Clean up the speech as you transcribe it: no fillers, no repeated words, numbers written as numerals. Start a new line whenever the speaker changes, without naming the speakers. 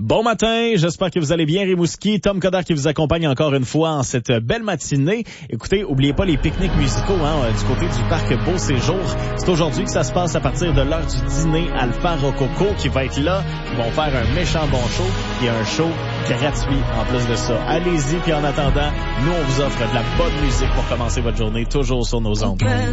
Bon matin, j'espère que vous allez bien, Rimouski. Tom Coderre qui vous accompagne encore une fois en cette belle matinée. Écoutez, oubliez pas les pique-niques musicaux du côté du parc Beau Séjour. C'est aujourd'hui que ça se passe à partir de l'heure du dîner. Alpha Rococo qui va être là. Ils vont faire un méchant bon show et un show gratuit en plus de ça. Allez-y, puis en attendant, nous on vous offre de la bonne musique pour commencer votre journée, toujours sur nos ondes.